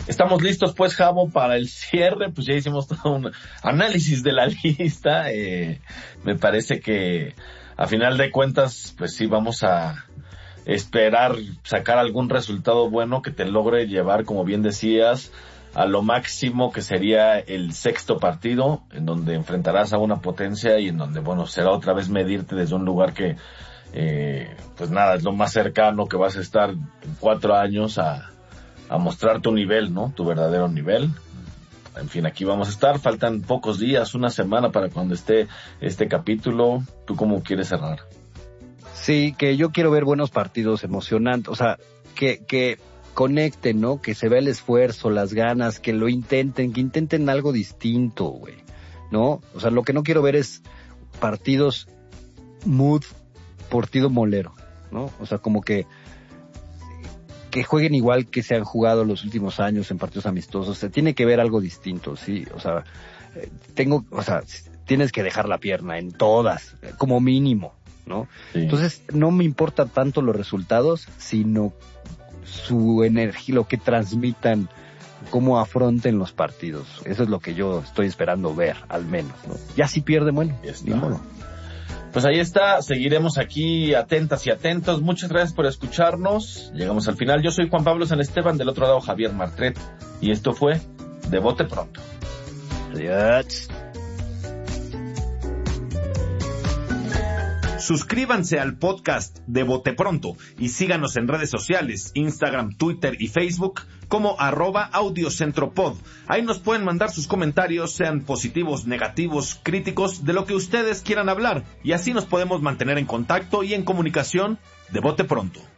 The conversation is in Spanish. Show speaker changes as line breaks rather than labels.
Estamos listos pues, Javo, para el cierre. Pues ya hicimos todo un análisis de la lista. Me parece que a final de cuentas, pues sí, vamos a esperar sacar algún resultado bueno que te logre llevar, como bien decías, a lo máximo, que sería el sexto partido, en donde enfrentarás a una potencia y en donde, bueno, será otra vez medirte desde un lugar que, pues nada, es lo más cercano que vas a estar en 4 años a mostrar tu nivel, ¿no? Tu verdadero nivel. En fin, aquí vamos a estar. Faltan pocos días, una semana para cuando esté este capítulo. ¿Tú cómo quieres cerrar?
Sí, que yo quiero ver buenos partidos emocionantes, o sea, que conecten, ¿no? Que se vea el esfuerzo, las ganas, que intenten algo distinto, güey, ¿no? O sea, lo que no quiero ver es partidos partido molero, ¿no? O sea, como que jueguen igual que se han jugado los últimos años en partidos amistosos. O sea, tiene que ver algo distinto, sí. O sea, tienes que dejar la pierna en todas, como mínimo, ¿no? Sí. Entonces, no me importa tanto los resultados, sino su energía, lo que transmitan, cómo afronten los partidos. Eso es lo que yo estoy esperando ver, al menos, ¿no? Ya si pierde, bueno, ni modo.
Pues ahí está, seguiremos aquí atentas y atentos. Muchas gracias por escucharnos. Llegamos al final. Yo soy Juan Pablo San Esteban, del otro lado Javier Martret, y esto fue De Bote Pronto.
Adiós.
Suscríbanse al podcast de Bote Pronto y síganos en redes sociales, Instagram, Twitter y Facebook como @audiocentropod. Ahí nos pueden mandar sus comentarios, sean positivos, negativos, críticos, de lo que ustedes quieran hablar, y así nos podemos mantener en contacto y en comunicación. De Bote Pronto.